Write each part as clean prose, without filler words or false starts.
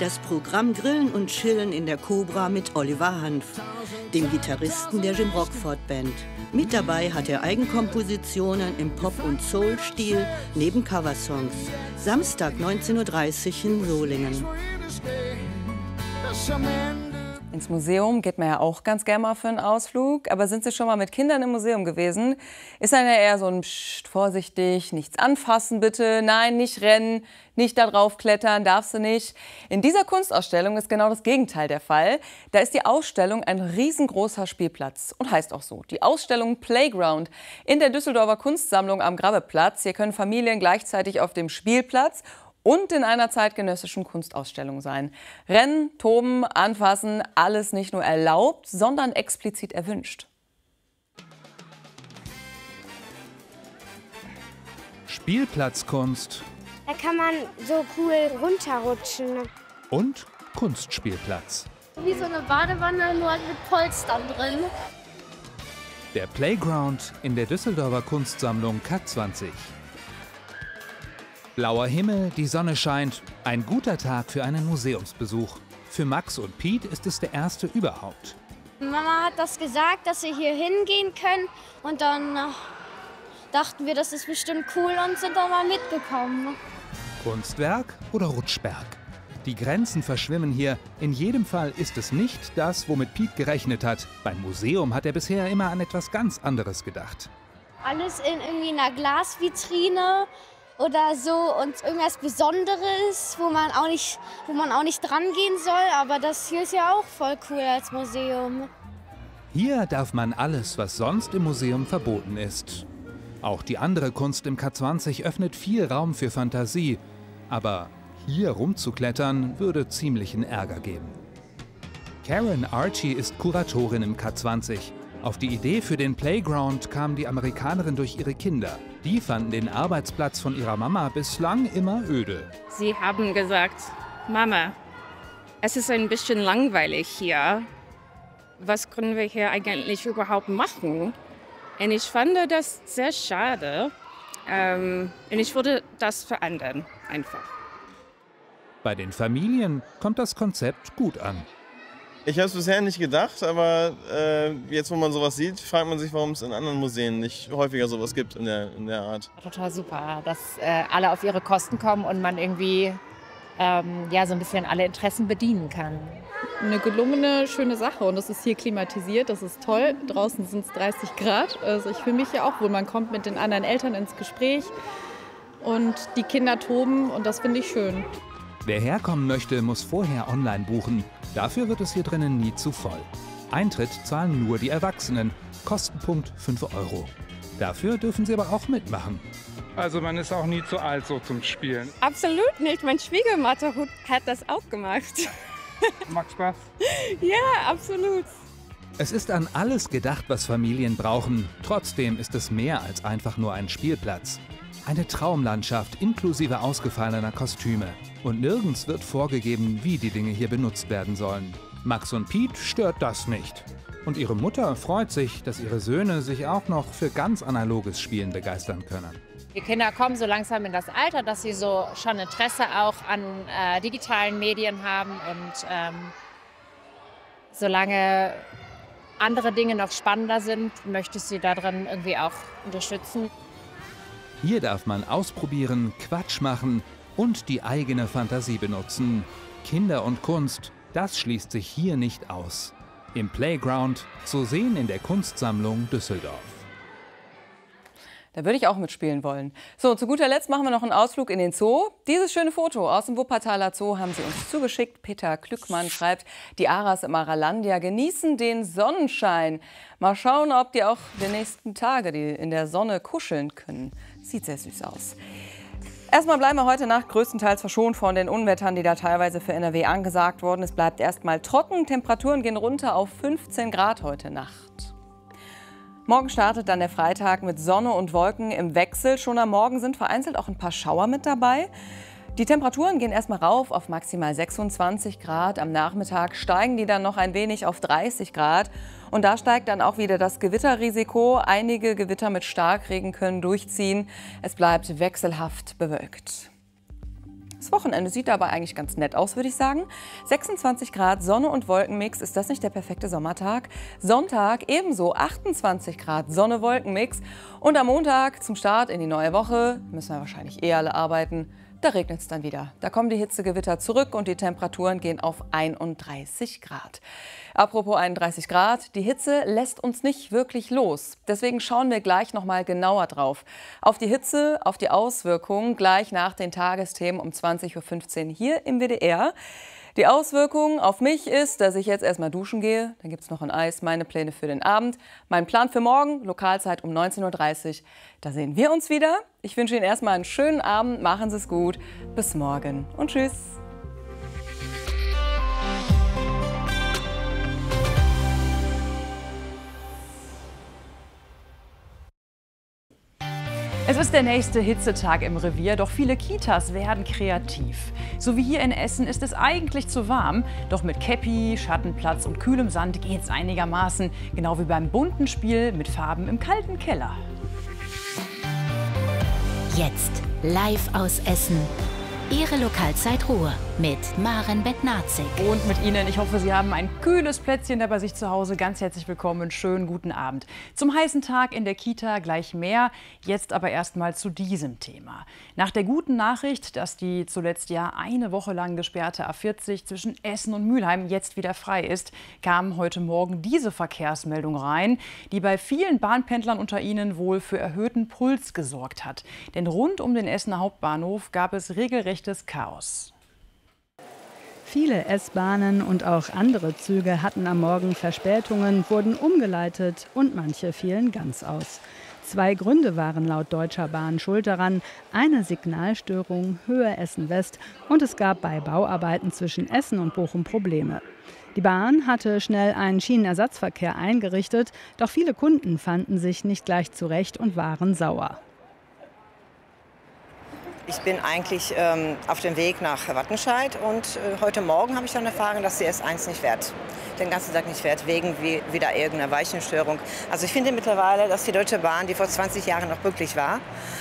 Das Programm Grillen und Chillen in der Cobra mit Oliver Hanf, dem Gitarristen der Jim Rockford Band. Mit dabei hat er Eigenkompositionen im Pop- und Soul-Stil neben Coversongs. Samstag 19:30 Uhr in Solingen. Ins Museum geht man ja auch ganz gerne mal für einen Ausflug. Aber sind Sie schon mal mit Kindern im Museum gewesen? Ist dann ja eher so ein Psst, vorsichtig, nichts anfassen bitte, nein, nicht rennen, nicht da drauf klettern, darfst du nicht. In dieser Kunstausstellung ist genau das Gegenteil der Fall. Da ist die Ausstellung ein riesengroßer Spielplatz und heißt auch so. Die Ausstellung Playground in der Düsseldorfer Kunstsammlung am Grabbeplatz. Hier können Familien gleichzeitig auf dem Spielplatz und in einer zeitgenössischen Kunstausstellung sein. Rennen, toben, anfassen, alles nicht nur erlaubt, sondern explizit erwünscht. Spielplatzkunst Da kann man so cool runterrutschen. und Kunstspielplatz. Wie so eine Badewanne, nur mit Polstern drin. Der Playground in der Düsseldorfer Kunstsammlung K20. Blauer Himmel, die Sonne scheint. Ein guter Tag für einen Museumsbesuch. Für Max und Piet ist es der erste überhaupt. Mama hat das gesagt, dass wir hier hingehen können. Und dann dachten wir, das ist bestimmt cool und sind dann mal mitgekommen. Kunstwerk oder Rutschberg? Die Grenzen verschwimmen hier. In jedem Fall ist es nicht das, womit Piet gerechnet hat. Beim Museum hat er bisher immer an etwas ganz anderes gedacht. Alles in irgendwie einer Glasvitrine oder so und irgendwas Besonderes, wo man auch nicht dran gehen soll. Aber das hier ist ja auch voll cool als Museum. Hier darf man alles, was sonst im Museum verboten ist. Auch die andere Kunst im K20 öffnet viel Raum für Fantasie. Aber hier rumzuklettern würde ziemlichen Ärger geben. Karen Archie ist Kuratorin im K20. Auf die Idee für den Playground kam die Amerikanerin durch ihre Kinder. Die fanden den Arbeitsplatz von ihrer Mama bislang immer öde. Sie haben gesagt, Mama, es ist ein bisschen langweilig hier. Was können wir hier eigentlich überhaupt machen? Und ich fand das sehr schade. Und ich würde das verändern, einfach. Bei den Familien kommt das Konzept gut an. Ich habe es bisher nicht gedacht, aber jetzt, wo man sowas sieht, fragt man sich, warum es in anderen Museen nicht häufiger sowas gibt in der Art. Total super, dass alle auf ihre Kosten kommen und man irgendwie so ein bisschen alle Interessen bedienen kann. Eine gelungene, schöne Sache und es ist hier klimatisiert, das ist toll. Draußen sind es 30 Grad, also ich fühle mich hier auch wohl. Man kommt mit den anderen Eltern ins Gespräch und die Kinder toben und das finde ich schön. Wer herkommen möchte, muss vorher online buchen. Dafür wird es hier drinnen nie zu voll. Eintritt zahlen nur die Erwachsenen. Kostenpunkt 5 €. Dafür dürfen sie aber auch mitmachen. Also man ist auch nie zu alt so zum Spielen. Absolut nicht. Mein Schwiegermutter hat das auch gemacht. Macht Spaß? Ja, absolut. Es ist an alles gedacht, was Familien brauchen. Trotzdem ist es mehr als einfach nur ein Spielplatz. Eine Traumlandschaft inklusive ausgefallener Kostüme. Und nirgends wird vorgegeben, wie die Dinge hier benutzt werden sollen. Max und Piet stört das nicht. Und ihre Mutter freut sich, dass ihre Söhne sich auch noch für ganz analoges Spielen begeistern können. Die Kinder kommen so langsam in das Alter, dass sie so schon Interesse auch an digitalen Medien haben. Und solange andere Dinge noch spannender sind, möchte ich sie darin irgendwie auch unterstützen. Hier darf man ausprobieren, Quatsch machen und die eigene Fantasie benutzen. Kinder und Kunst, das schließt sich hier nicht aus. Im Playground, zu sehen in der Kunstsammlung Düsseldorf. Da würde ich auch mitspielen wollen. So, zu guter Letzt machen wir noch einen Ausflug in den Zoo. Dieses schöne Foto aus dem Wuppertaler Zoo haben Sie uns zugeschickt. Peter Klückmann schreibt, die Aras im Aralandia genießen den Sonnenschein. Mal schauen, ob die auch die nächsten Tage in der Sonne kuscheln können. Sieht sehr süß aus. Erstmal bleiben wir heute Nacht größtenteils verschont von den Unwettern, die da teilweise für NRW angesagt wurden. Es bleibt erstmal trocken. Temperaturen gehen runter auf 15 Grad heute Nacht. Morgen startet dann der Freitag mit Sonne und Wolken im Wechsel. Schon am Morgen sind vereinzelt auch ein paar Schauer mit dabei. Die Temperaturen gehen erstmal rauf auf maximal 26 Grad. Am Nachmittag steigen die dann noch ein wenig auf 30 Grad. Und da steigt dann auch wieder das Gewitterrisiko. Einige Gewitter mit Starkregen können durchziehen. Es bleibt wechselhaft bewölkt. Das Wochenende sieht dabei eigentlich ganz nett aus, würde ich sagen. 26 Grad, Sonne und Wolkenmix. Ist das nicht der perfekte Sommertag? Sonntag ebenso 28 Grad, Sonne, Wolkenmix. Und am Montag zum Start in die neue Woche müssen wir wahrscheinlich alle arbeiten. Da regnet es dann wieder. Da kommen die Hitzegewitter zurück und die Temperaturen gehen auf 31 Grad. Apropos 31 Grad, die Hitze lässt uns nicht wirklich los. Deswegen schauen wir gleich noch mal genauer drauf. Auf die Hitze, auf die Auswirkungen gleich nach den Tagesthemen um 20:15 Uhr hier im WDR. Die Auswirkung auf mich ist, dass ich jetzt erstmal duschen gehe. Dann gibt es noch ein Eis, meine Pläne für den Abend. Mein Plan für morgen, Lokalzeit um 19:30 Uhr. Da sehen wir uns wieder. Ich wünsche Ihnen erstmal einen schönen Abend. Machen Sie es gut. Bis morgen und tschüss. Es ist der nächste Hitzetag im Revier, doch viele Kitas werden kreativ. So wie hier in Essen ist es eigentlich zu warm, doch mit Käppi, Schattenplatz und kühlem Sand geht's einigermaßen, genau wie beim bunten Spiel mit Farben im kalten Keller. Jetzt live aus Essen. Ihre Lokalzeit Ruhr mit Maren Bednarczyk. Und mit Ihnen, ich hoffe, Sie haben ein kühles Plätzchen da bei sich zu Hause. Ganz herzlich willkommen, schönen guten Abend. Zum heißen Tag in der Kita gleich mehr. Jetzt aber erst mal zu diesem Thema. Nach der guten Nachricht, dass die zuletzt ja eine Woche lang gesperrte A40 zwischen Essen und Mülheim jetzt wieder frei ist, kam heute Morgen diese Verkehrsmeldung rein, die bei vielen Bahnpendlern unter Ihnen wohl für erhöhten Puls gesorgt hat. Denn rund um den Essener Hauptbahnhof gab es regelrechtes Chaos. Viele S-Bahnen und auch andere Züge hatten am Morgen Verspätungen, wurden umgeleitet und manche fielen ganz aus. 2 Gründe waren laut Deutscher Bahn schuld daran: eine Signalstörung Höhe Essen-West und es gab bei Bauarbeiten zwischen Essen und Bochum Probleme. Die Bahn hatte schnell einen Schienenersatzverkehr eingerichtet, doch viele Kunden fanden sich nicht gleich zurecht und waren sauer. Ich bin eigentlich auf dem Weg nach Wattenscheid und heute Morgen habe ich dann erfahren, dass die S1 nicht fährt. Den ganzen Tag nicht fährt, wegen wieder irgendeiner Weichenstörung. Also ich finde mittlerweile, dass die Deutsche Bahn, die vor 20 Jahren noch pünktlich war,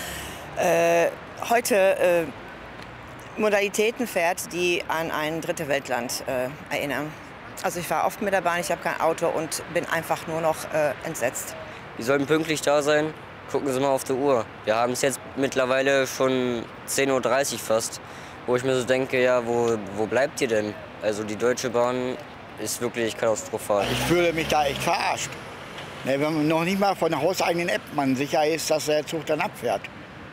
heute Modalitäten fährt, die an ein dritte Weltland erinnern. Also ich fahre oft mit der Bahn, ich habe kein Auto und bin einfach nur noch entsetzt. Die sollten pünktlich da sein. Gucken Sie mal auf die Uhr. Wir haben es jetzt mittlerweile schon 10:30 Uhr fast, wo ich mir so denke, ja, wo bleibt ihr denn? Also die Deutsche Bahn ist wirklich katastrophal. Ich fühle mich da echt verarscht. Wenn man noch nicht mal von der hauseigenen App man sicher ist, dass der Zug dann abfährt.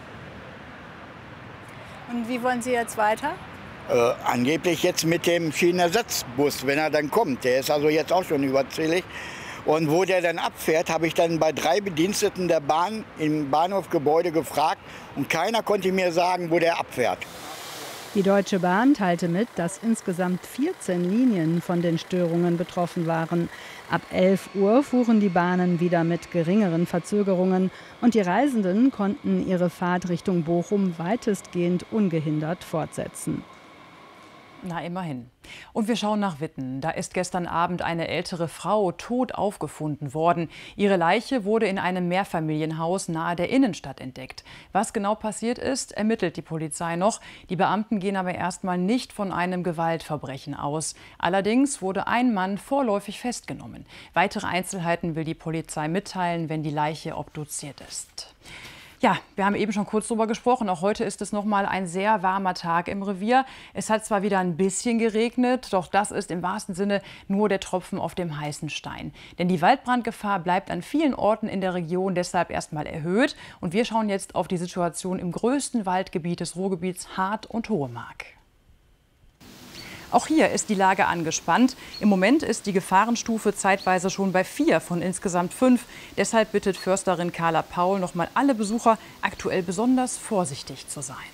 Und wie wollen Sie jetzt weiter? Angeblich jetzt mit dem Schienenersatzbus, wenn er dann kommt. Der ist also jetzt auch schon überzählig. Und wo der dann abfährt, habe ich dann bei 3 Bediensteten der Bahn im Bahnhofgebäude gefragt. Und keiner konnte mir sagen, wo der abfährt. Die Deutsche Bahn teilte mit, dass insgesamt 14 Linien von den Störungen betroffen waren. Ab 11 Uhr fuhren die Bahnen wieder mit geringeren Verzögerungen. Und die Reisenden konnten ihre Fahrt Richtung Bochum weitestgehend ungehindert fortsetzen. Na, immerhin. Und wir schauen nach Witten. Da ist gestern Abend eine ältere Frau tot aufgefunden worden. Ihre Leiche wurde in einem Mehrfamilienhaus nahe der Innenstadt entdeckt. Was genau passiert ist, ermittelt die Polizei noch. Die Beamten gehen aber erstmal nicht von einem Gewaltverbrechen aus. Allerdings wurde ein Mann vorläufig festgenommen. Weitere Einzelheiten will die Polizei mitteilen, wenn die Leiche obduziert ist. Ja, wir haben eben schon kurz darüber gesprochen. Auch heute ist es noch mal ein sehr warmer Tag im Revier. Es hat zwar wieder ein bisschen geregnet, doch das ist im wahrsten Sinne nur der Tropfen auf dem heißen Stein. Denn die Waldbrandgefahr bleibt an vielen Orten in der Region deshalb erstmal erhöht. Und wir schauen jetzt auf die Situation im größten Waldgebiet des Ruhrgebiets, Hart und Hohemark. Auch hier ist die Lage angespannt. Im Moment ist die Gefahrenstufe zeitweise schon bei 4 von insgesamt 5. Deshalb bittet Försterin Carla Paul noch mal alle Besucher, aktuell besonders vorsichtig zu sein.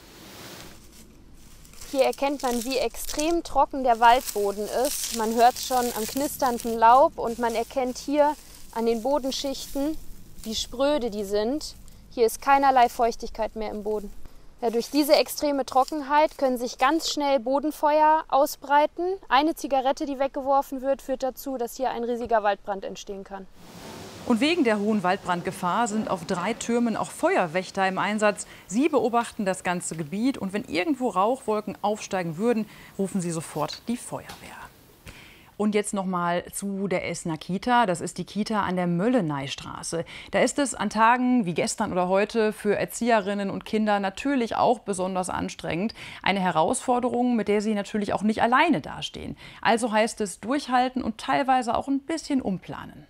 Hier erkennt man, wie extrem trocken der Waldboden ist. Man hört schon am knisternden Laub und man erkennt hier an den Bodenschichten, wie spröde die sind. Hier ist keinerlei Feuchtigkeit mehr im Boden. Ja, durch diese extreme Trockenheit können sich ganz schnell Bodenfeuer ausbreiten. Eine Zigarette, die weggeworfen wird, führt dazu, dass hier ein riesiger Waldbrand entstehen kann. Und wegen der hohen Waldbrandgefahr sind auf 3 Türmen auch Feuerwächter im Einsatz. Sie beobachten das ganze Gebiet und wenn irgendwo Rauchwolken aufsteigen würden, rufen sie sofort die Feuerwehr. Und jetzt noch mal zu der Essener Kita. Das ist die Kita an der Mölleneystraße. Da ist es an Tagen wie gestern oder heute für Erzieherinnen und Kinder natürlich auch besonders anstrengend. Eine Herausforderung, mit der sie natürlich auch nicht alleine dastehen. Also heißt es durchhalten und teilweise auch ein bisschen umplanen.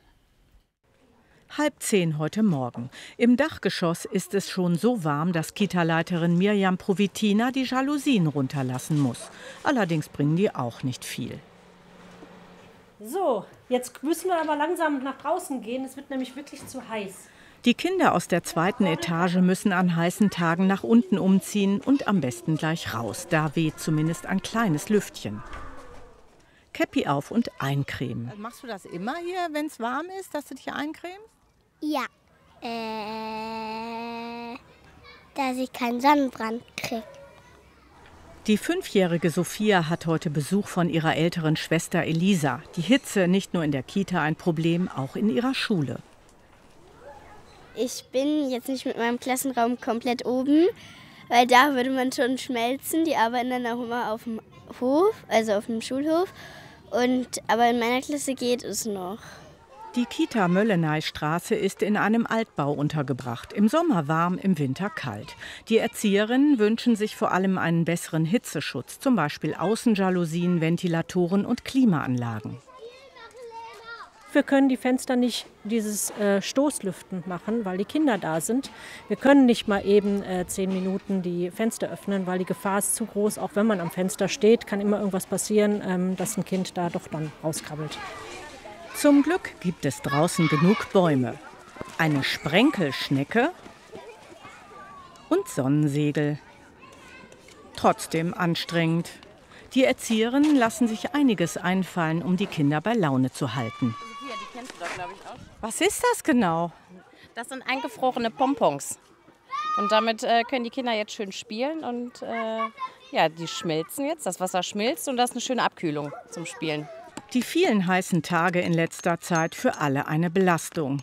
9:30 heute Morgen. Im Dachgeschoss ist es schon so warm, dass Kita-Leiterin Mirjam Provitina die Jalousien runterlassen muss. Allerdings bringen die auch nicht viel. So, jetzt müssen wir aber langsam nach draußen gehen. Es wird nämlich wirklich zu heiß. Die Kinder aus der 2. Etage müssen an heißen Tagen nach unten umziehen und am besten gleich raus. Da weht zumindest ein kleines Lüftchen. Käppi auf und eincremen. Machst du das immer hier, wenn es warm ist, dass du dich eincremst? Ja, dass ich keinen Sonnenbrand kriege. Die 5-jährige Sophia hat heute Besuch von ihrer älteren Schwester Elisa. Die Hitze nicht nur in der Kita ein Problem, auch in ihrer Schule. Ich bin jetzt nicht mit meinem Klassenraum komplett oben, weil da würde man schon schmelzen. Die arbeiten dann auch immer auf dem Hof, also auf dem Schulhof. Aber in meiner Klasse geht es noch. Die Kita Mölleneystraße ist in einem Altbau untergebracht. Im Sommer warm, im Winter kalt. Die Erzieherinnen wünschen sich vor allem einen besseren Hitzeschutz, zum Beispiel Außenjalousien, Ventilatoren und Klimaanlagen. Wir können die Fenster nicht dieses Stoßlüften machen, weil die Kinder da sind. Wir können nicht mal eben 10 Minuten die Fenster öffnen, weil die Gefahr ist zu groß. Auch wenn man am Fenster steht, kann immer irgendwas passieren, dass ein Kind da doch dann rauskrabbelt. Zum Glück gibt es draußen genug Bäume. Eine Sprenkelschnecke und Sonnensegel. Trotzdem anstrengend. Die Erzieherinnen lassen sich einiges einfallen, um die Kinder bei Laune zu halten. Die kennst du doch, glaube ich, auch. Was ist das genau? Das sind eingefrorene Pompons. Und damit können die Kinder jetzt schön spielen. Und ja, die schmelzen jetzt, das Wasser schmilzt und das ist eine schöne Abkühlung zum Spielen. Die vielen heißen Tage in letzter Zeit für alle eine Belastung.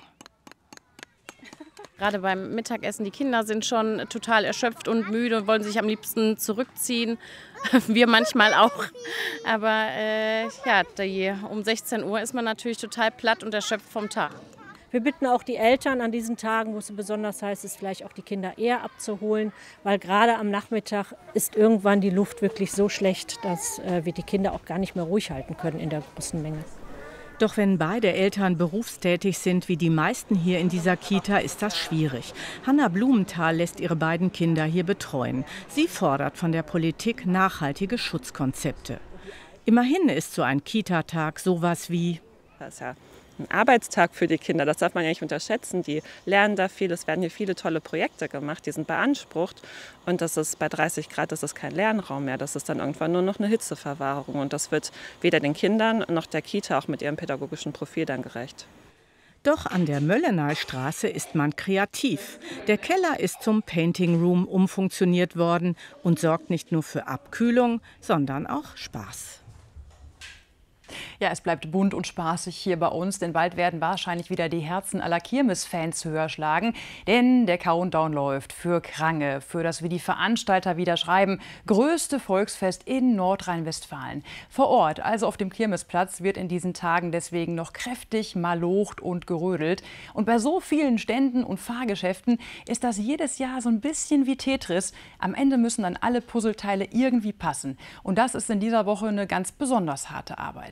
Gerade beim Mittagessen, die Kinder sind schon total erschöpft und müde und wollen sich am liebsten zurückziehen. Wir manchmal auch. Aber ja, um 16 Uhr ist man natürlich total platt und erschöpft vom Tag. Wir bitten auch die Eltern an diesen Tagen, wo es besonders heiß ist, vielleicht auch die Kinder eher abzuholen, weil gerade am Nachmittag ist irgendwann die Luft wirklich so schlecht, dass wir die Kinder auch gar nicht mehr ruhig halten können in der großen Menge. Doch wenn beide Eltern berufstätig sind, wie die meisten hier in dieser Kita, ist das schwierig. Hanna Blumenthal lässt ihre beiden Kinder hier betreuen. Sie fordert von der Politik nachhaltige Schutzkonzepte. Immerhin ist so ein Kita-Tag sowas wie... Das ist ja ein Arbeitstag für die Kinder, das darf man ja nicht unterschätzen. Die lernen da viel, es werden hier viele tolle Projekte gemacht, die sind beansprucht. Und das ist bei 30 Grad, das ist kein Lernraum mehr, das ist dann irgendwann nur noch eine Hitzeverwahrung. Und das wird weder den Kindern noch der Kita auch mit ihrem pädagogischen Profil dann gerecht. Doch an der Mölleneystraße ist man kreativ. Der Keller ist zum Painting Room umfunktioniert worden und sorgt nicht nur für Abkühlung, sondern auch Spaß. Ja, es bleibt bunt und spaßig hier bei uns, denn bald werden wahrscheinlich wieder die Herzen aller Kirmes-Fans höher schlagen. Denn der Countdown läuft für Krange, für das, wie die Veranstalter wieder schreiben, größte Volksfest in Nordrhein-Westfalen. Vor Ort, also auf dem Kirmesplatz, wird in diesen Tagen deswegen noch kräftig malocht und gerödelt. Und bei so vielen Ständen und Fahrgeschäften ist das jedes Jahr so ein bisschen wie Tetris. Am Ende müssen dann alle Puzzleteile irgendwie passen. Und das ist in dieser Woche eine ganz besonders harte Arbeit.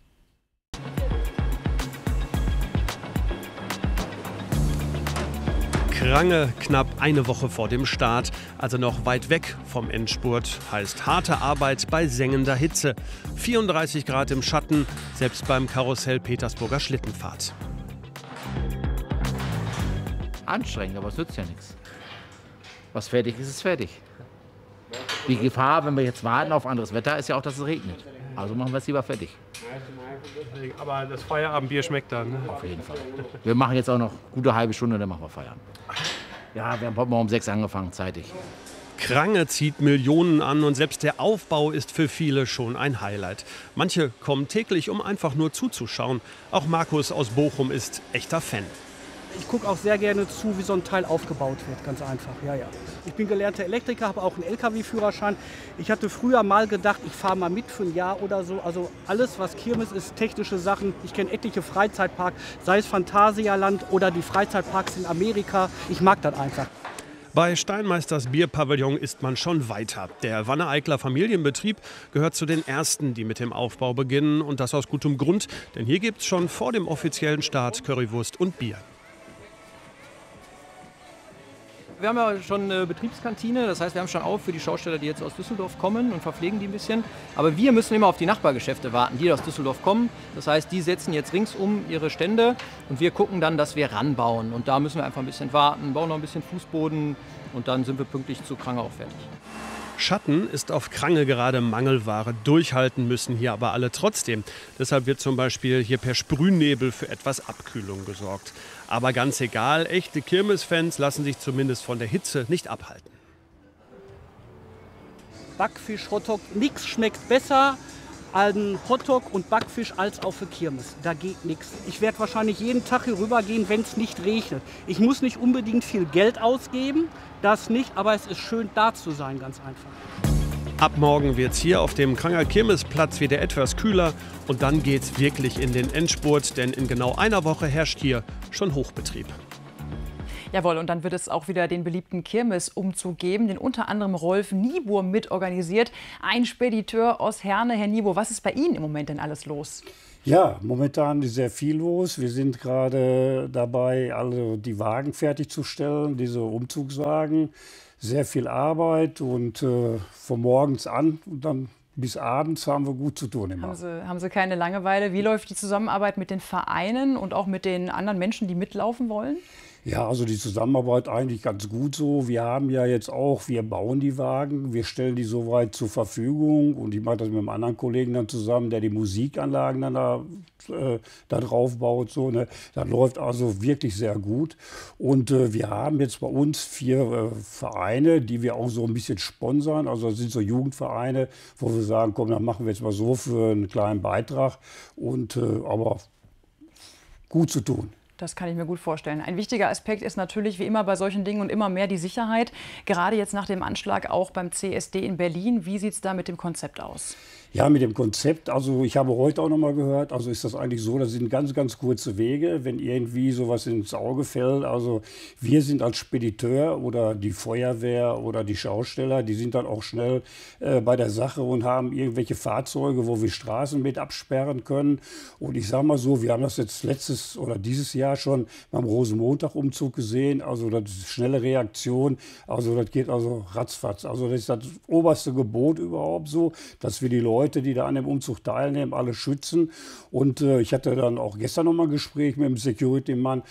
Krange knapp eine Woche vor dem Start, also noch weit weg vom Endspurt, heißt harte Arbeit bei sengender Hitze. 34 Grad im Schatten, selbst beim Karussell Petersburger Schlittenfahrt. Anstrengend, aber es nützt ja nichts. Was fertig ist, ist fertig. Die Gefahr, wenn wir jetzt warten auf anderes Wetter, ist ja auch, dass es regnet. Also machen wir es lieber fertig. Aber das Feierabendbier schmeckt dann, ne? Auf jeden Fall. Wir machen jetzt auch noch eine gute halbe Stunde, dann machen wir Feierabend. Ja, wir haben heute Morgen um 6 angefangen, zeitig. Krange zieht Millionen an und selbst der Aufbau ist für viele schon ein Highlight. Manche kommen täglich, um einfach nur zuzuschauen. Auch Markus aus Bochum ist echter Fan. Ich gucke auch sehr gerne zu, wie so ein Teil aufgebaut wird, ganz einfach. Ja. Ich bin gelernter Elektriker, habe auch einen LKW-Führerschein. Ich hatte früher mal gedacht, ich fahre mal mit für ein Jahr oder so. Also alles, was Kirmes ist, technische Sachen. Ich kenne etliche Freizeitparks, sei es Phantasialand oder die Freizeitparks in Amerika. Ich mag das einfach. Bei Steinmeisters Bierpavillon ist man schon weiter. Der Wanne-Eicler Familienbetrieb gehört zu den ersten, die mit dem Aufbau beginnen. Und das aus gutem Grund, denn hier gibt es schon vor dem offiziellen Start Currywurst und Bier. Wir haben ja schon eine Betriebskantine, das heißt, wir haben schon auf für die Schausteller, die jetzt aus Düsseldorf kommen und verpflegen die ein bisschen. Aber wir müssen immer auf die Nachbargeschäfte warten, die aus Düsseldorf kommen. Das heißt, die setzen jetzt ringsum ihre Stände und wir gucken dann, dass wir ranbauen. Und da müssen wir einfach ein bisschen warten, bauen noch ein bisschen Fußboden und dann sind wir pünktlich zu Krange auch fertig. Schatten ist auf Krange gerade Mangelware. Durchhalten müssen hier aber alle trotzdem. Deshalb wird zum Beispiel hier per Sprühnebel für etwas Abkühlung gesorgt. Aber ganz egal, echte Kirmesfans lassen sich zumindest von der Hitze nicht abhalten. Backfisch, Hotdog, nichts schmeckt besser an Hotdog und Backfisch als auf der Kirmes. Da geht nichts. Ich werde wahrscheinlich jeden Tag hier rüber gehen, wenn es nicht regnet. Ich muss nicht unbedingt viel Geld ausgeben, das nicht, aber es ist schön da zu sein, ganz einfach. Ab morgen wird es hier auf dem Kranger Kirmesplatz wieder etwas kühler und dann geht's wirklich in den Endspurt, denn in genau einer Woche herrscht hier schon Hochbetrieb. Jawohl, und dann wird es auch wieder den beliebten Kirmesumzug geben, den unter anderem Rolf Niebuhr mitorganisiert, ein Spediteur aus Herne. Herr Niebuhr, was ist bei Ihnen im Moment denn alles los? Ja, momentan ist sehr viel los. Wir sind gerade dabei, alle die Wagen fertigzustellen, diese Umzugswagen. Sehr viel Arbeit und von morgens an und dann bis abends haben wir gut zu tun immer. Haben Sie keine Langeweile? Wie läuft die Zusammenarbeit mit den Vereinen und auch mit den anderen Menschen, die mitlaufen wollen? Ja, also die Zusammenarbeit eigentlich ganz gut so. Wir haben ja jetzt auch, wir bauen die Wagen, wir stellen die soweit zur Verfügung und ich mache das mit einem anderen Kollegen dann zusammen, der die Musikanlagen dann da drauf baut. So, ne? Das läuft also wirklich sehr gut. Und wir haben jetzt bei uns 4 Vereine, die wir auch so ein bisschen sponsern. Also das sind so Jugendvereine, wo wir sagen, komm, dann machen wir jetzt mal so für einen kleinen Beitrag. Und aber gut zu tun. Das kann ich mir gut vorstellen. Ein wichtiger Aspekt ist natürlich wie immer bei solchen Dingen und immer mehr die Sicherheit. Gerade jetzt nach dem Anschlag auch beim CSD in Berlin. Wie sieht es da mit dem Konzept aus? Ja, mit dem Konzept, also ich habe heute auch noch mal gehört, also ist das eigentlich so, das sind ganz, ganz kurze Wege, wenn irgendwie sowas ins Auge fällt. Also wir sind als Spediteur oder die Feuerwehr oder die Schausteller, die sind dann auch schnell bei der Sache und haben irgendwelche Fahrzeuge, wo wir Straßen mit absperren können. Und ich sage mal so, wir haben das jetzt letztes oder dieses Jahr schon beim Rosenmontag-Umzug gesehen. Also das ist schnelle Reaktion, also das geht also ratzfatz. Also das ist das oberste Gebot überhaupt so, dass wir die Leute, die da an dem Umzug teilnehmen, alle schützen. Und ich hatte dann auch gestern noch mal ein Gespräch mit dem Security-Mann,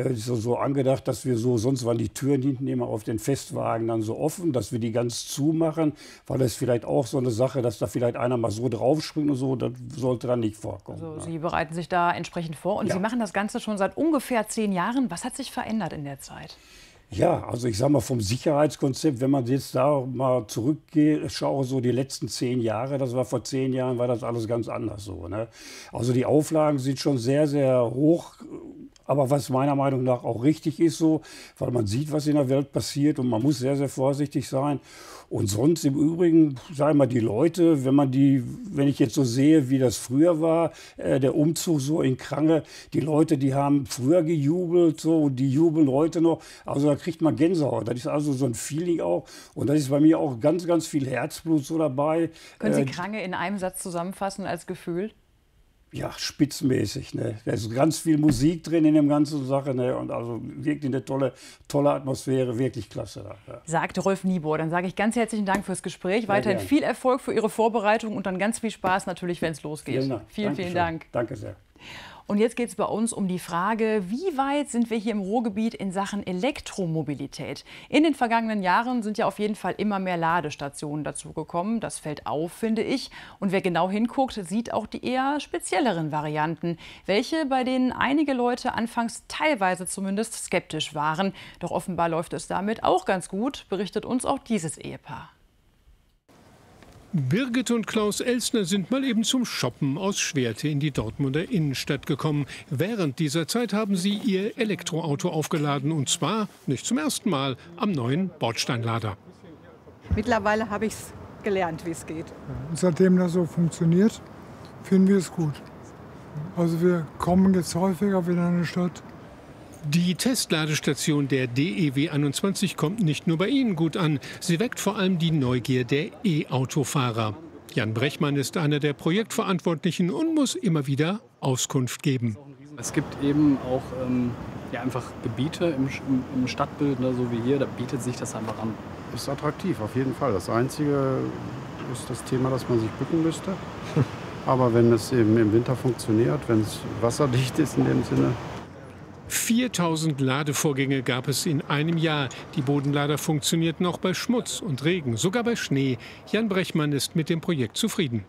so angedacht, dass wir so, sonst waren die Türen hinten immer auf den Festwagen dann so offen, dass wir die ganz zumachen, weil das vielleicht auch so eine Sache, dass da vielleicht einer mal so draufspringt und so, das sollte dann nicht vorkommen. Also Sie bereiten sich da entsprechend vor und ja. Sie machen das Ganze schon seit ungefähr 10 Jahren. Was hat sich verändert in der Zeit? Ja, also ich sage mal vom Sicherheitskonzept, wenn man jetzt da mal zurückgeht, schaue so die letzten 10 Jahre, das war vor 10 Jahren, war das alles ganz anders so. Ne? Also die Auflagen sind schon sehr, sehr hoch, aber was meiner Meinung nach auch richtig ist so, weil man sieht, was in der Welt passiert und man muss sehr, sehr vorsichtig sein. Und sonst im Übrigen, sagen wir mal, die Leute, wenn ich jetzt so sehe, wie das früher war, der Umzug so in Krange, die Leute, die haben früher gejubelt, so, und die jubeln heute noch. Also da kriegt man Gänsehaut. Das ist also so ein Feeling auch. Und da ist bei mir auch ganz, ganz viel Herzblut so dabei. Können Sie Krange in einem Satz zusammenfassen als Gefühl? Ja, spitzenmäßig. Ne? Da ist ganz viel Musik drin in der ganzen Sache. Ne? Und also wirklich eine tolle Atmosphäre, wirklich klasse. Ja. Sagt Rolf Niebuhr. Dann sage ich ganz herzlichen Dank fürs Gespräch. Weiterhin viel Erfolg für Ihre Vorbereitung und dann ganz viel Spaß natürlich, wenn es losgeht. Vielen Dank. Vielen Dank. Danke sehr. Und jetzt geht es bei uns um die Frage, wie weit sind wir hier im Ruhrgebiet in Sachen Elektromobilität? In den vergangenen Jahren sind ja auf jeden Fall immer mehr Ladestationen dazugekommen. Das fällt auf, finde ich. Und wer genau hinguckt, sieht auch die eher spezielleren Varianten. Welche, bei denen einige Leute anfangs teilweise zumindest skeptisch waren. Doch offenbar läuft es damit auch ganz gut, berichtet uns auch dieses Ehepaar. Birgit und Klaus Elsner sind mal eben zum Shoppen aus Schwerte in die Dortmunder Innenstadt gekommen. Während dieser Zeit haben sie ihr Elektroauto aufgeladen, und zwar nicht zum ersten Mal am neuen Bordsteinlader. Mittlerweile habe ich es gelernt, wie es geht. Und seitdem das so funktioniert, finden wir es gut. Also wir kommen jetzt häufiger wieder in die Stadt. Die Testladestation der DEW 21 kommt nicht nur bei Ihnen gut an. Sie weckt vor allem die Neugier der E-Autofahrer. Jan Brechmann ist einer der Projektverantwortlichen und muss immer wieder Auskunft geben. Es gibt eben auch einfach Gebiete im Stadtbild, ne, so wie hier, da bietet sich das einfach an. Ist attraktiv, auf jeden Fall. Das Einzige ist das Thema, dass man sich bücken müsste. Aber wenn es eben im Winter funktioniert, wenn es wasserdicht ist in dem Sinne. 4000 Ladevorgänge gab es in einem Jahr. Die Bodenlader funktionierten auch bei Schmutz und Regen, sogar bei Schnee. Jan Brechmann ist mit dem Projekt zufrieden.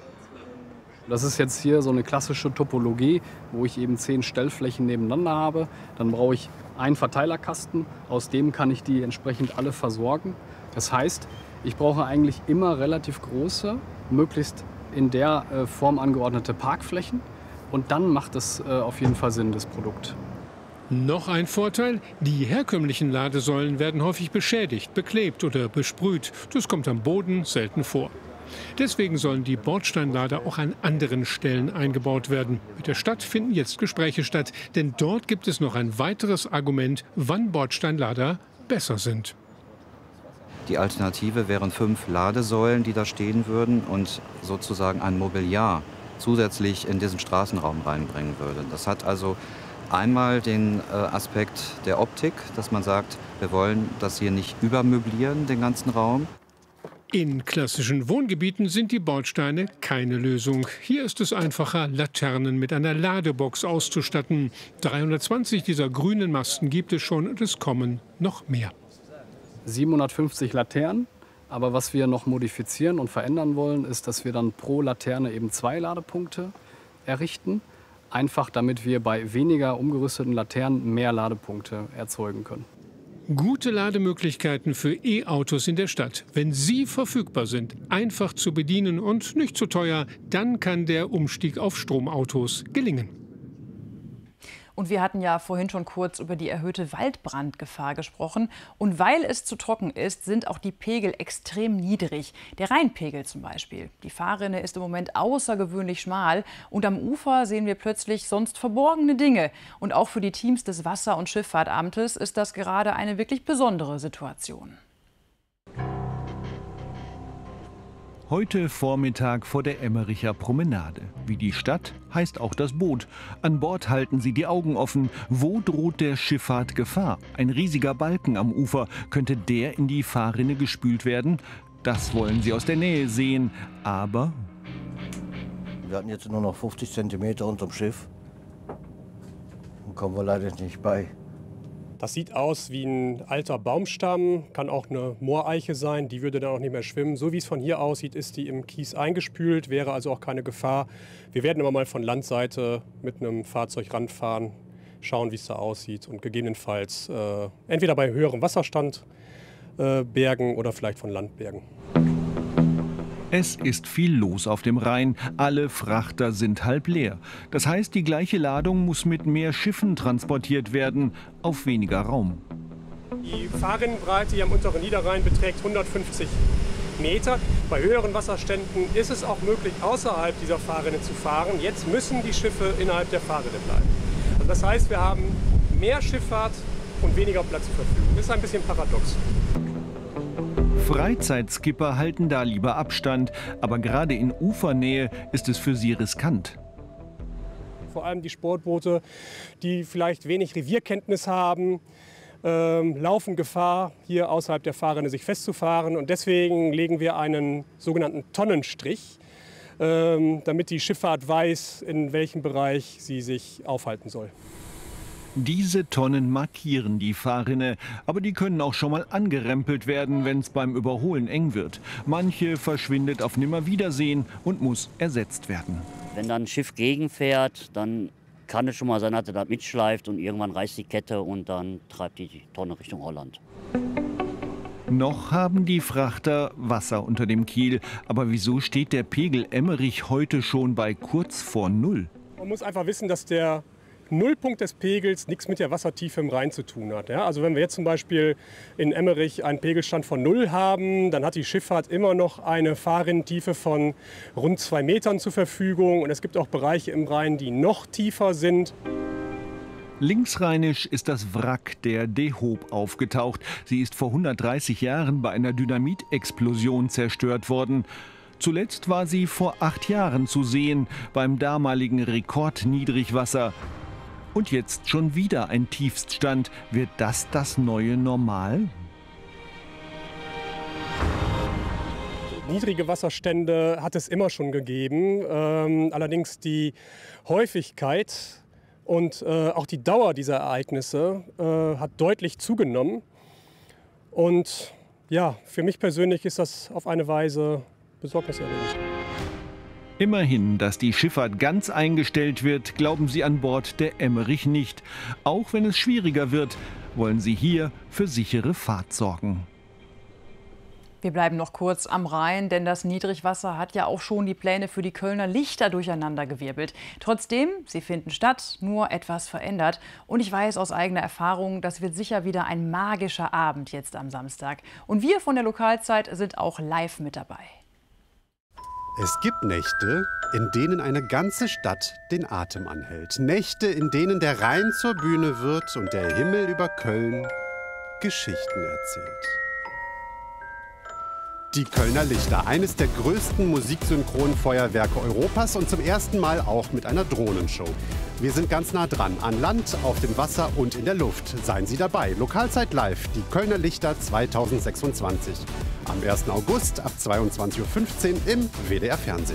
Das ist jetzt hier so eine klassische Topologie, wo ich eben 10 Stellflächen nebeneinander habe. Dann brauche ich einen Verteilerkasten, aus dem kann ich die entsprechend alle versorgen. Das heißt, ich brauche eigentlich immer relativ große, möglichst in der Form angeordnete Parkflächen. Und dann macht es auf jeden Fall Sinn, das Produkt. Noch ein Vorteil, die herkömmlichen Ladesäulen werden häufig beschädigt, beklebt oder besprüht. Das kommt am Boden selten vor. Deswegen sollen die Bordsteinlader auch an anderen Stellen eingebaut werden. Mit der Stadt finden jetzt Gespräche statt, denn dort gibt es noch ein weiteres Argument, wann Bordsteinlader besser sind. Die Alternative wären 5 Ladesäulen, die da stehen würden und sozusagen ein Mobiliar zusätzlich in diesen Straßenraum reinbringen würde. Das hat also einmal den Aspekt der Optik, dass man sagt, wir wollen das hier nicht übermöblieren, den ganzen Raum. In klassischen Wohngebieten sind die Bordsteine keine Lösung. Hier ist es einfacher, Laternen mit einer Ladebox auszustatten. 320 dieser grünen Masten gibt es schon und es kommen noch mehr. 750 Laternen. Aber was wir noch modifizieren und verändern wollen, ist, dass wir dann pro Laterne eben 2 Ladepunkte errichten. Einfach damit wir bei weniger umgerüsteten Laternen mehr Ladepunkte erzeugen können. Gute Lademöglichkeiten für E-Autos in der Stadt. Wenn sie verfügbar sind, einfach zu bedienen und nicht zu teuer, dann kann der Umstieg auf Stromautos gelingen. Und wir hatten ja vorhin schon kurz über die erhöhte Waldbrandgefahr gesprochen. Und weil es zu trocken ist, sind auch die Pegel extrem niedrig. Der Rheinpegel zum Beispiel. Die Fahrrinne ist im Moment außergewöhnlich schmal. Und am Ufer sehen wir plötzlich sonst verborgene Dinge. Und auch für die Teams des Wasser- und Schifffahrtamtes ist das gerade eine wirklich besondere Situation. Heute Vormittag vor der Emmericher Promenade. Wie die Stadt heißt auch das Boot. An Bord halten sie die Augen offen. Wo droht der Schifffahrt Gefahr? Ein riesiger Balken am Ufer. Könnte der in die Fahrrinne gespült werden? Das wollen sie aus der Nähe sehen. Aber wir hatten jetzt nur noch 50 cm unterm Schiff. Da kommen wir leider nicht bei. Das sieht aus wie ein alter Baumstamm, kann auch eine Mooreiche sein, die würde dann auch nicht mehr schwimmen. So wie es von hier aussieht, ist die im Kies eingespült, wäre also auch keine Gefahr. Wir werden aber mal von Landseite mit einem Fahrzeug ranfahren, schauen, wie es da aussieht und gegebenenfalls entweder bei höherem Wasserstand bergen oder vielleicht von Land bergen. es ist viel los auf dem Rhein. Alle Frachter sind halb leer. Das heißt, die gleiche Ladung muss mit mehr Schiffen transportiert werden, auf weniger Raum. Die Fahrrinnenbreite hier am unteren Niederrhein beträgt 150 Meter. Bei höheren Wasserständen ist es auch möglich, außerhalb dieser Fahrrinne zu fahren. Jetzt müssen die Schiffe innerhalb der Fahrrinne bleiben. Also das heißt, wir haben mehr Schifffahrt und weniger Platz zur Verfügung. Das ist ein bisschen paradox. Freizeitskipper halten da lieber Abstand, aber gerade in Ufernähe ist es für sie riskant. Vor allem die Sportboote, die vielleicht wenig Revierkenntnis haben, laufen Gefahr, hier außerhalb der Fahrrinne sich festzufahren. Und deswegen legen wir einen sogenannten Tonnenstrich damit die Schifffahrt weiß, in welchem Bereich sie sich aufhalten soll. Diese Tonnen markieren die Fahrrinne, aber die können auch schon mal angerempelt werden, wenn es beim Überholen eng wird. Manche verschwindet auf Nimmerwiedersehen und muss ersetzt werden. Wenn dann ein Schiff gegenfährt, dann kann es schon mal sein, dass er da mitschleift und irgendwann reißt die Kette und dann treibt die Tonne Richtung Holland. Noch haben die Frachter Wasser unter dem Kiel. Aber wieso steht der Pegel Emmerich heute schon bei kurz vor Null? Man muss einfach wissen, dass der Nullpunkt des Pegels nichts mit der Wassertiefe im Rhein zu tun hat. Ja, also wenn wir jetzt zum Beispiel in Emmerich einen Pegelstand von 0 haben, dann hat die Schifffahrt immer noch eine Fahrrinnentiefe von rund 2 Metern zur Verfügung. Und es gibt auch Bereiche im Rhein, die noch tiefer sind. Linksrheinisch ist das Wrack der De Hoop aufgetaucht. Sie ist vor 130 Jahren bei einer Dynamitexplosion zerstört worden. Zuletzt war sie vor 8 Jahren zu sehen, beim damaligen Rekordniedrigwasser. Und jetzt schon wieder ein Tiefststand. Wird das das neue Normal? Niedrige Wasserstände hat es immer schon gegeben. Allerdings die Häufigkeit und auch die Dauer dieser Ereignisse hat deutlich zugenommen. Und ja, für mich persönlich ist das auf eine Weise besorgniserregend. Immerhin, dass die Schifffahrt ganz eingestellt wird, glauben sie an Bord der Emmerich nicht. Auch wenn es schwieriger wird, wollen sie hier für sichere Fahrt sorgen. Wir bleiben noch kurz am Rhein, denn das Niedrigwasser hat ja auch schon die Pläne für die Kölner Lichter durcheinandergewirbelt. Trotzdem, sie finden statt, nur etwas verändert. Und ich weiß aus eigener Erfahrung, das wird sicher wieder ein magischer Abend jetzt am Samstag. Und wir von der Lokalzeit sind auch live mit dabei. Es gibt Nächte, in denen eine ganze Stadt den Atem anhält. Nächte, in denen der Rhein zur Bühne wird und der Himmel über Köln Geschichten erzählt. Die Kölner Lichter, eines der größten Musiksynchronfeuerwerke Europas und zum ersten Mal auch mit einer Drohnenshow. Wir sind ganz nah dran, an Land, auf dem Wasser und in der Luft. Seien Sie dabei. Lokalzeit live, die Kölner Lichter 2026. Am 1. August ab 22:15 Uhr im WDR Fernsehen.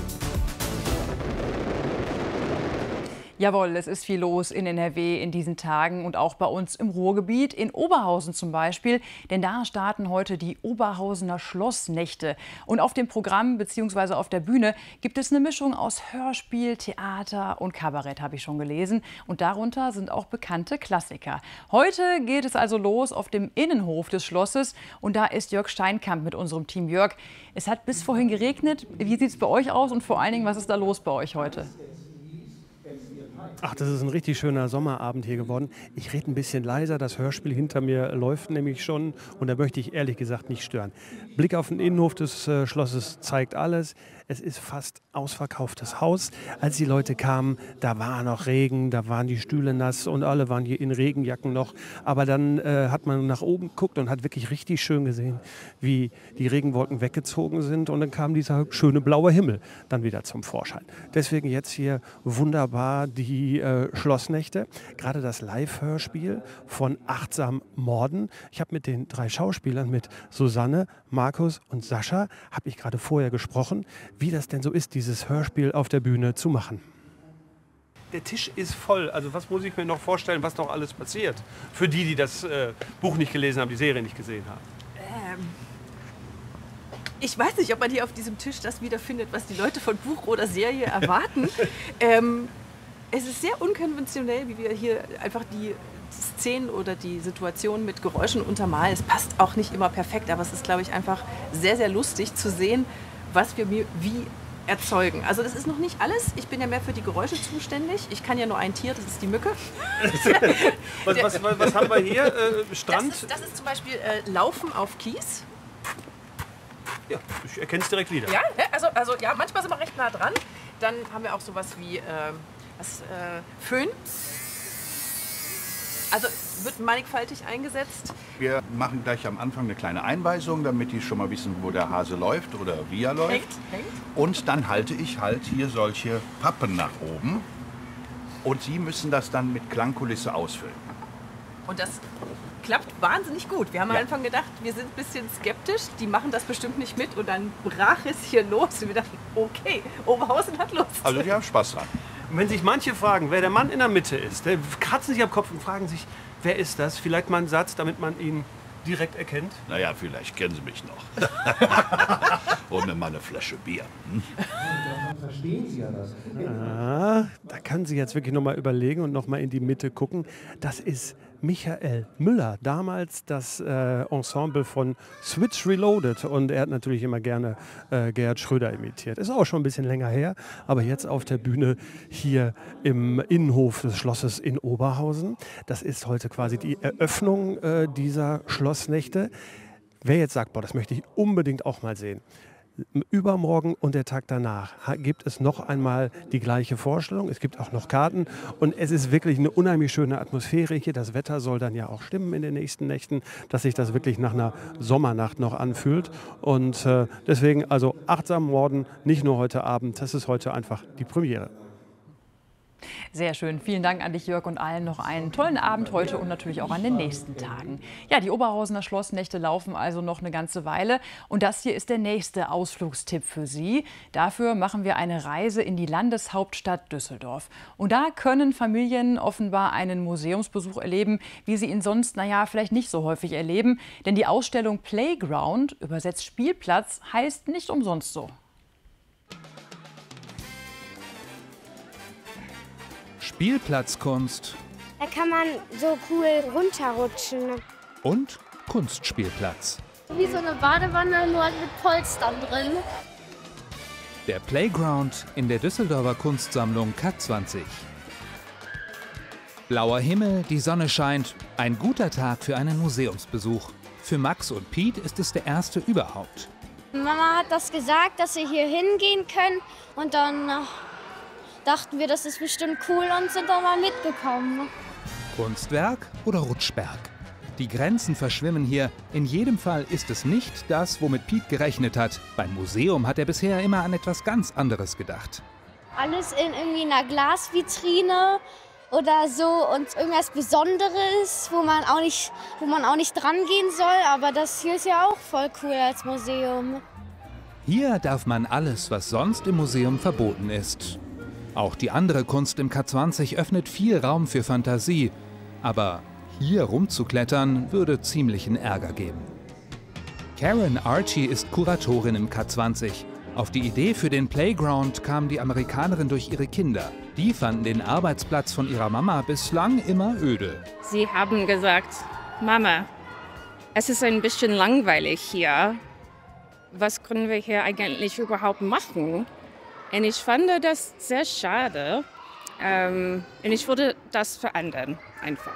Jawohl, es ist viel los in NRW in diesen Tagen und auch bei uns im Ruhrgebiet, in Oberhausen zum Beispiel. Denn da starten heute die Oberhausener Schlossnächte. Und auf dem Programm bzw. auf der Bühne gibt es eine Mischung aus Hörspiel, Theater und Kabarett, habe ich schon gelesen. Und darunter sind auch bekannte Klassiker. Heute geht es also los auf dem Innenhof des Schlosses. Und da ist Jörg Steinkamp mit unserem Team. Jörg, es hat bis vorhin geregnet. Wie sieht es bei euch aus und vor allen Dingen, was ist da los bei euch heute? Ach, das ist ein richtig schöner Sommerabend hier geworden. Ich rede ein bisschen leiser, das Hörspiel hinter mir läuft nämlich schon und da möchte ich ehrlich gesagt nicht stören. Blick auf den Innenhof des Schlosses zeigt alles. Es ist fast ausverkauftes Haus. Als die Leute kamen, da war noch Regen, da waren die Stühle nass und alle waren hier in Regenjacken noch. Aber dann hat man nach oben geguckt und hat wirklich richtig schön gesehen, wie die Regenwolken weggezogen sind. Und dann kam dieser schöne blaue Himmel dann wieder zum Vorschein. Deswegen jetzt hier wunderbar die Schlossnächte. Gerade das Live-Hörspiel von Achtsam Morden. Ich habe mit den 3 Schauspielern, mit Susanne, Markus und Sascha, habe ich gerade vorher gesprochen, wie das denn so ist, dieses Hörspiel auf der Bühne zu machen. Der Tisch ist voll. Also was muss ich mir noch vorstellen, was noch alles passiert? Für die, die das Buch nicht gelesen haben, die Serie nicht gesehen haben. Ich weiß nicht, ob man hier auf diesem Tisch das wiederfindet, was die Leute von Buch oder Serie erwarten. Es ist sehr unkonventionell, wie wir hier einfach die Szenen oder die Situation mit Geräuschen untermalen. Es passt auch nicht immer perfekt, aber es ist, glaube ich, einfach sehr, sehr lustig zu sehen, was wir wie erzeugen. Also das ist noch nicht alles. Ich bin ja mehr für die Geräusche zuständig. Ich kann ja nur ein Tier, das ist die Mücke. Was haben wir hier? Strand? Das ist zum Beispiel Laufen auf Kies. Ja, ich erkenne es direkt wieder. Ja, also ja, manchmal sind wir recht nah dran. Dann haben wir auch sowas wie Föhn. Also wird mannigfaltig eingesetzt. Wir machen gleich am Anfang eine kleine Einweisung, damit die schon mal wissen, wo der Hase läuft oder wie er läuft. Hängt. Und dann halte ich halt hier solche Pappen nach oben. Und Sie müssen das dann mit Klangkulisse ausfüllen. Und das klappt wahnsinnig gut. Wir haben am Anfang gedacht, wir sind ein bisschen skeptisch, die machen das bestimmt nicht mit. Und dann brach es hier los und wir dachten, okay, Oberhausen hat Lust. Also wir haben Spaß dran. Und wenn sich manche fragen, wer der Mann in der Mitte ist, der kratzen sich am Kopf und fragen sich, wer ist das? Vielleicht mal einen Satz, damit man ihn direkt erkennt. Naja, vielleicht kennen Sie mich noch. Hol mir mal eine Flasche Bier. Verstehen Sie ja das. Ah, da kann sie jetzt wirklich noch mal überlegen und noch mal in die Mitte gucken. Das ist Michael Müller, damals das Ensemble von Switch Reloaded. Und er hat natürlich immer gerne Gerhard Schröder imitiert. Ist auch schon ein bisschen länger her, aber jetzt auf der Bühne hier im Innenhof des Schlosses in Oberhausen. Das ist heute quasi die Eröffnung dieser Schlossnächte. Wer jetzt sagt, boah, das möchte ich unbedingt auch mal sehen. Übermorgen und der Tag danach gibt es noch einmal die gleiche Vorstellung. Es gibt auch noch Karten und es ist wirklich eine unheimlich schöne Atmosphäre hier. Das Wetter soll dann ja auch stimmen in den nächsten Nächten, dass sich das wirklich nach einer Sommernacht noch anfühlt. Und deswegen also achtsam morden, nicht nur heute Abend, das ist heute einfach die Premiere. Sehr schön. Vielen Dank an dich, Jörg, und allen noch einen tollen Abend heute und natürlich auch an den nächsten Tagen. Ja, die Oberhausener Schlossnächte laufen also noch eine ganze Weile. Und das hier ist der nächste Ausflugstipp für Sie. Dafür machen wir eine Reise in die Landeshauptstadt Düsseldorf. Und da können Familien offenbar einen Museumsbesuch erleben, wie sie ihn sonst, vielleicht nicht so häufig erleben. Denn die Ausstellung Playground, übersetzt Spielplatz, heißt nicht umsonst so. Spielplatzkunst Da kann man so cool runterrutschen. und Kunstspielplatz. Wie so eine Badewanne, nur mit Polstern drin. Der Playground in der Düsseldorfer Kunstsammlung K20. Blauer Himmel, die Sonne scheint. Ein guter Tag für einen Museumsbesuch. Für Max und Piet ist es der erste überhaupt. Mama hat das gesagt, dass wir hier hingehen können. Und dann dachten wir, das ist bestimmt cool und sind dann mal mitgekommen. Kunstwerk oder Rutschberg? Die Grenzen verschwimmen hier. In jedem Fall ist es nicht das, womit Piet gerechnet hat. Beim Museum hat er bisher immer an etwas ganz anderes gedacht. Alles in irgendwie einer Glasvitrine oder so und irgendwas Besonderes, wo man auch nicht dran gehen soll. Aber das hier ist ja auch voll cool als Museum. Hier darf man alles, was sonst im Museum verboten ist. Auch die andere Kunst im K20 öffnet viel Raum für Fantasie. Aber hier rumzuklettern würde ziemlichen Ärger geben. Karen Archie ist Kuratorin im K20. Auf die Idee für den Playground kam die Amerikanerin durch ihre Kinder. Die fanden den Arbeitsplatz von ihrer Mama bislang immer öde. Sie haben gesagt, Mama, es ist ein bisschen langweilig hier. Was können wir hier eigentlich überhaupt machen? Und ich fand das sehr schade. Und ich würde das verändern, einfach.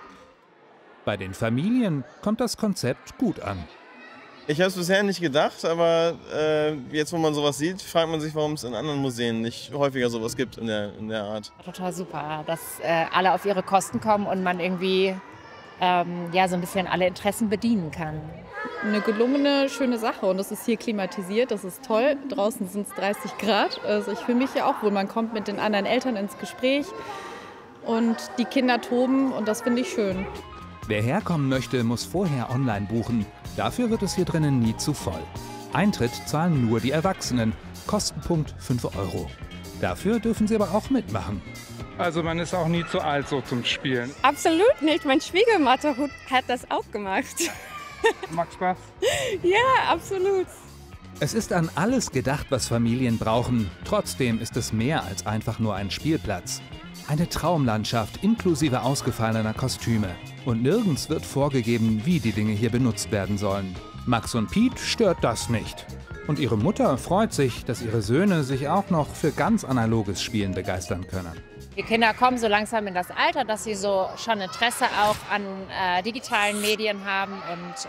Bei den Familien kommt das Konzept gut an. Ich habe es bisher nicht gedacht, aber jetzt, wo man sowas sieht, fragt man sich, warum es in anderen Museen nicht häufiger sowas gibt in der Art. Total super, dass alle auf ihre Kosten kommen und man irgendwie so ein bisschen alle Interessen bedienen kann. Eine gelungene, schöne Sache und es ist hier klimatisiert, das ist toll. Draußen sind es 30 Grad, also ich fühle mich hier auch wohl. Man kommt mit den anderen Eltern ins Gespräch und die Kinder toben und das finde ich schön. Wer herkommen möchte, muss vorher online buchen. Dafür wird es hier drinnen nie zu voll. Eintritt zahlen nur die Erwachsenen, Kostenpunkt 5 €. Dafür dürfen sie aber auch mitmachen. Also man ist auch nie zu alt so zum Spielen. Absolut nicht. Mein Schwiegermutter hat das auch gemacht. Macht Spaß? Ja, absolut. Es ist an alles gedacht, was Familien brauchen. Trotzdem ist es mehr als einfach nur ein Spielplatz. Eine Traumlandschaft inklusive ausgefallener Kostüme. Und nirgends wird vorgegeben, wie die Dinge hier benutzt werden sollen. Max und Piet stört das nicht. Und ihre Mutter freut sich, dass ihre Söhne sich auch noch für ganz analoges Spielen begeistern können. Die Kinder kommen so langsam in das Alter, dass sie so schon Interesse auch an digitalen Medien haben. Und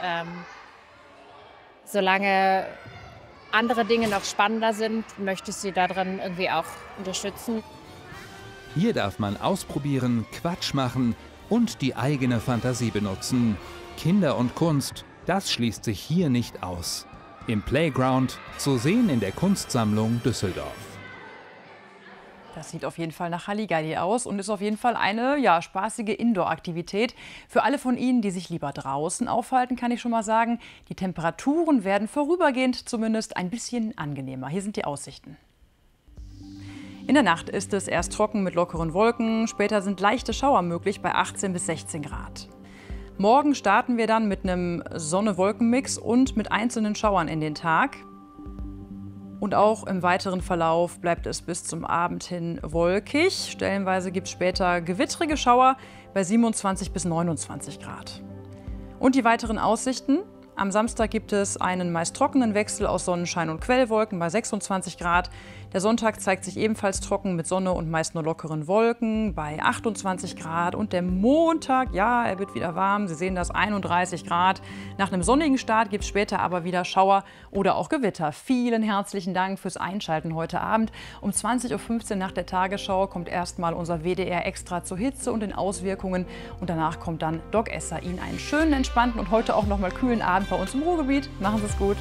solange andere Dinge noch spannender sind, möchte ich sie darin irgendwie auch unterstützen. Hier darf man ausprobieren, Quatsch machen und die eigene Fantasie benutzen. Kinder und Kunst, das schließt sich hier nicht aus. Im Playground, zu sehen in der Kunstsammlung Düsseldorf. Das sieht auf jeden Fall nach Halligalli aus und ist auf jeden Fall eine spaßige Indoor-Aktivität. Für alle von Ihnen, die sich lieber draußen aufhalten, kann ich schon mal sagen, die Temperaturen werden vorübergehend zumindest ein bisschen angenehmer. Hier sind die Aussichten. In der Nacht ist es erst trocken mit lockeren Wolken, später sind leichte Schauer möglich bei 18 bis 16 Grad. Morgen starten wir dann mit einem Sonne-Wolken-Mix und mit einzelnen Schauern in den Tag. Und auch im weiteren Verlauf bleibt es bis zum Abend hin wolkig. Stellenweise gibt es später gewittrige Schauer bei 27 bis 29 Grad. Und die weiteren Aussichten: Am Samstag gibt es einen meist trockenen Wechsel aus Sonnenschein und Quellwolken bei 26 Grad. Der Sonntag zeigt sich ebenfalls trocken mit Sonne und meist nur lockeren Wolken bei 28 Grad. Und der Montag, er wird wieder warm. Sie sehen das, 31 Grad. Nach einem sonnigen Start gibt es später aber wieder Schauer oder auch Gewitter. Vielen herzlichen Dank fürs Einschalten heute Abend. Um 20:15 Uhr nach der Tagesschau kommt erstmal unser WDR Extra zur Hitze und den Auswirkungen. Und danach kommt dann Doc Esser. Ihnen einen schönen, entspannten und heute auch noch mal kühlen Abend bei uns im Ruhrgebiet. Machen Sie es gut.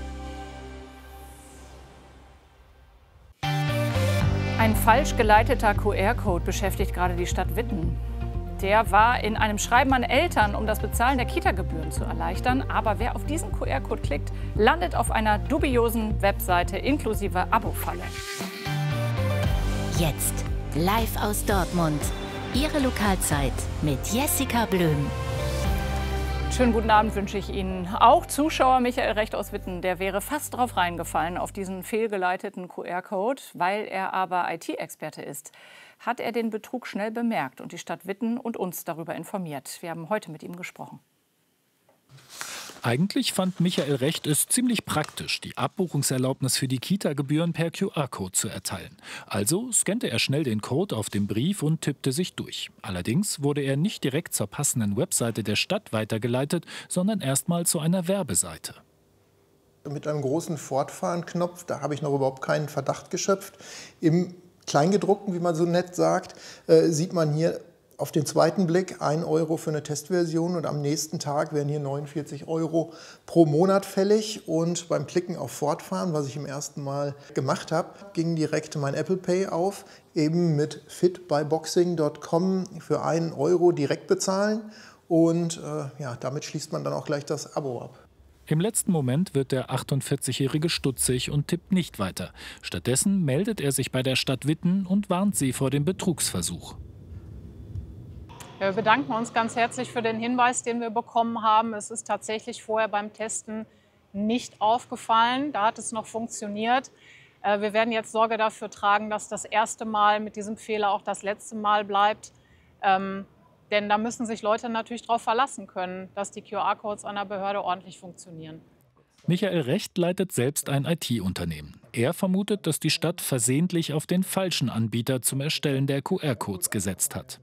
Ein falsch geleiteter QR-Code beschäftigt gerade die Stadt Witten. Der war in einem Schreiben an Eltern, um das Bezahlen der Kita-Gebühren zu erleichtern. Aber wer auf diesen QR-Code klickt, landet auf einer dubiosen Webseite inklusive Abo-Falle. Jetzt live aus Dortmund. Ihre Lokalzeit mit Jessica Blöm. Schönen guten Abend wünsche ich Ihnen. Auch Zuschauer Michael Recht aus Witten, der wäre fast drauf reingefallen auf diesen fehlgeleiteten QR-Code. Weil er aber IT-Experte ist, hat er den Betrug schnell bemerkt und die Stadt Witten und uns darüber informiert. Wir haben heute mit ihm gesprochen. Eigentlich fand Michael Recht es ziemlich praktisch, die Abbuchungserlaubnis für die Kita-Gebühren per QR-Code zu erteilen. Also scannte er schnell den Code auf dem Brief und tippte sich durch. Allerdings wurde er nicht direkt zur passenden Webseite der Stadt weitergeleitet, sondern erstmal zu einer Werbeseite. Mit einem großen Fortfahren-Knopf, da habe ich noch überhaupt keinen Verdacht geschöpft. Im Kleingedruckten, wie man so nett sagt, sieht man hier auf den zweiten Blick 1 Euro für eine Testversion und am nächsten Tag werden hier 49 Euro pro Monat fällig. Und beim Klicken auf Fortfahren, was ich im ersten Mal gemacht habe, ging direkt mein Apple Pay auf, eben mit fitbyboxing.com für 1 Euro direkt bezahlen. Und damit schließt man dann auch gleich das Abo ab. Im letzten Moment wird der 48-Jährige stutzig und tippt nicht weiter. Stattdessen meldet er sich bei der Stadt Witten und warnt sie vor dem Betrugsversuch. Wir bedanken uns ganz herzlich für den Hinweis, den wir bekommen haben. Es ist tatsächlich vorher beim Testen nicht aufgefallen. Da hat es noch funktioniert. Wir werden jetzt Sorge dafür tragen, dass das erste Mal mit diesem Fehler auch das letzte Mal bleibt. Denn da müssen sich Leute natürlich darauf verlassen können, dass die QR-Codes einer Behörde ordentlich funktionieren. Michael Recht leitet selbst ein IT-Unternehmen. Er vermutet, dass die Stadt versehentlich auf den falschen Anbieter zum Erstellen der QR-Codes gesetzt hat.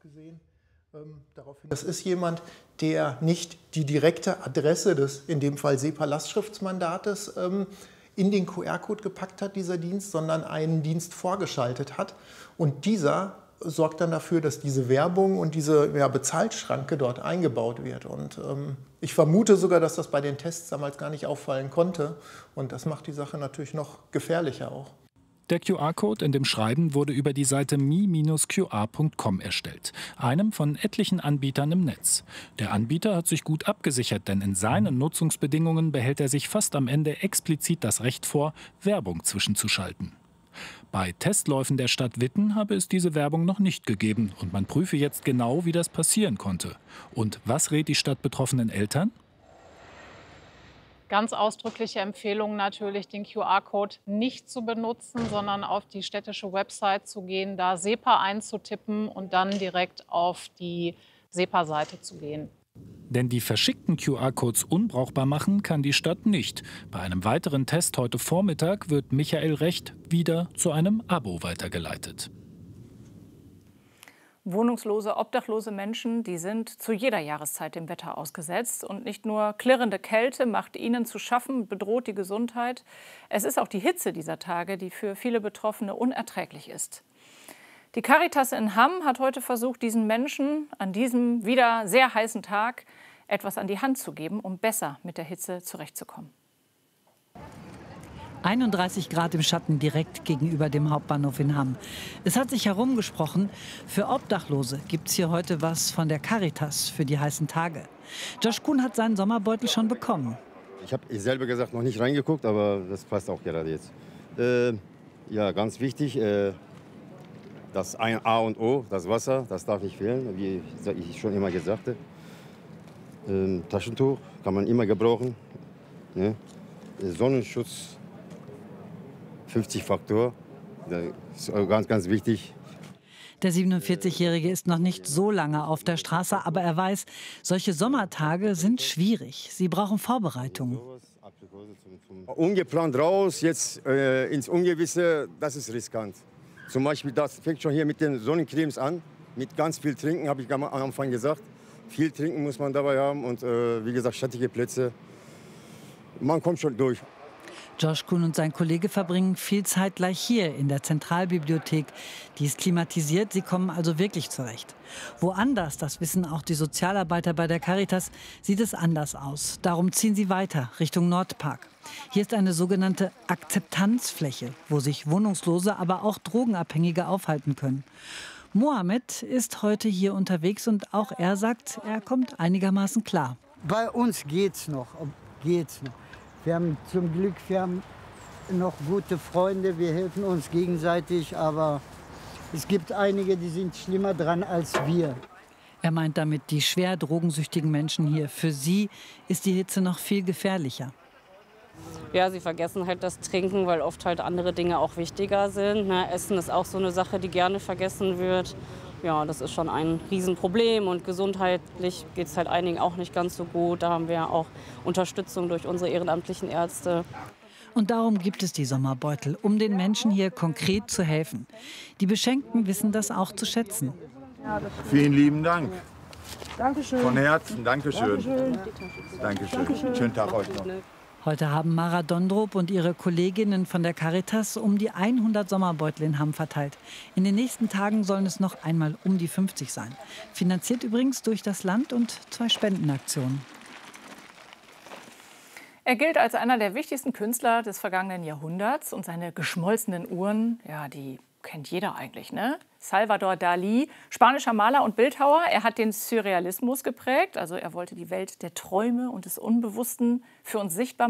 Das ist jemand, der nicht die direkte Adresse des, in dem Fall SEPA-Lastschriftsmandates, in den QR-Code gepackt hat, dieser Dienst, sondern einen Dienst vorgeschaltet hat. Und dieser sorgt dann dafür, dass diese Werbung und diese Bezahlschranke dort eingebaut wird. Und ich vermute sogar, dass das bei den Tests damals gar nicht auffallen konnte. Und das macht die Sache natürlich noch gefährlicher auch. Der QR-Code in dem Schreiben wurde über die Seite mi-qr.com erstellt, einem von etlichen Anbietern im Netz. Der Anbieter hat sich gut abgesichert, denn in seinen Nutzungsbedingungen behält er sich fast am Ende explizit das Recht vor, Werbung zwischenzuschalten. Bei Testläufen der Stadt Witten habe es diese Werbung noch nicht gegeben und man prüfe jetzt genau, wie das passieren konnte. Und was rät die Stadt betroffenen Eltern? Ganz ausdrückliche Empfehlung natürlich, den QR-Code nicht zu benutzen, sondern auf die städtische Website zu gehen, da SEPA einzutippen und dann direkt auf die SEPA-Seite zu gehen. Denn die verschickten QR-Codes unbrauchbar machen kann die Stadt nicht. Bei einem weiteren Test heute Vormittag wird Michael Recht wieder zu einem Abo weitergeleitet. Wohnungslose, obdachlose Menschen, die sind zu jeder Jahreszeit dem Wetter ausgesetzt. Und nicht nur klirrende Kälte macht ihnen zu schaffen und bedroht die Gesundheit. Es ist auch die Hitze dieser Tage, die für viele Betroffene unerträglich ist. Die Caritas in Hamm hat heute versucht, diesen Menschen an diesem wieder sehr heißen Tag etwas an die Hand zu geben, um besser mit der Hitze zurechtzukommen. 31 Grad im Schatten direkt gegenüber dem Hauptbahnhof in Hamm. Es hat sich herumgesprochen, für Obdachlose gibt es hier heute was von der Caritas für die heißen Tage. Josh Kuhn hat seinen Sommerbeutel schon bekommen. Ich habe selber gesagt noch nicht reingeguckt, aber das passt auch gerade jetzt. Ja, ganz wichtig, das A und O, das Wasser, das darf nicht fehlen, wie ich schon immer gesagt habe. Taschentuch kann man immer gebrauchen. Ne? Sonnenschutz, 50 Faktor, das ist ganz, ganz wichtig. Der 47-Jährige ist noch nicht so lange auf der Straße, aber er weiß, solche Sommertage sind schwierig. Sie brauchen Vorbereitungen. Ungeplant raus, jetzt ins Ungewisse, das ist riskant. Zum Beispiel, das fängt schon hier mit den Sonnencremes an. Mit ganz viel Trinken, habe ich am Anfang gesagt. Viel Trinken muss man dabei haben und wie gesagt, schattige Plätze. Man kommt schon durch. Josh Kuhn und sein Kollege verbringen viel Zeit gleich hier in der Zentralbibliothek. Die ist klimatisiert, sie kommen also wirklich zurecht. Woanders, das wissen auch die Sozialarbeiter bei der Caritas, sieht es anders aus. Darum ziehen sie weiter Richtung Nordpark. Hier ist eine sogenannte Akzeptanzfläche, wo sich Wohnungslose, aber auch Drogenabhängige aufhalten können. Mohammed ist heute hier unterwegs und auch er sagt, er kommt einigermaßen klar. Bei uns geht's noch. Wir haben zum Glück, noch gute Freunde, wir helfen uns gegenseitig, aber es gibt einige, die sind schlimmer dran als wir. Er meint damit die schwer drogensüchtigen Menschen hier. Für sie ist die Hitze noch viel gefährlicher. Ja, sie vergessen halt das Trinken, weil oft halt andere Dinge auch wichtiger sind. Ne? Essen ist auch so eine Sache, die gerne vergessen wird. Ja, das ist schon ein Riesenproblem und gesundheitlich geht es halt einigen auch nicht ganz so gut. Da haben wir auch Unterstützung durch unsere ehrenamtlichen Ärzte. Und darum gibt es die Sommerbeutel, um den Menschen hier konkret zu helfen. Die Beschenkten wissen das auch zu schätzen. Vielen lieben Dank. Dankeschön. Von Herzen, Dankeschön. Dankeschön. Schönen Tag euch noch. Heute haben Mara Dondrup und ihre Kolleginnen von der Caritas um die 100 Sommerbeutel in Hamm verteilt. In den nächsten Tagen sollen es noch einmal um die 50 sein. Finanziert übrigens durch das Land und 2 Spendenaktionen. Er gilt als einer der wichtigsten Künstler des vergangenen Jahrhunderts und seine geschmolzenen Uhren, ja, die kennt jeder eigentlich, ne? Salvador Dalí, spanischer Maler und Bildhauer. Er hat den Surrealismus geprägt, also er wollte die Welt der Träume und des Unbewussten für uns sichtbar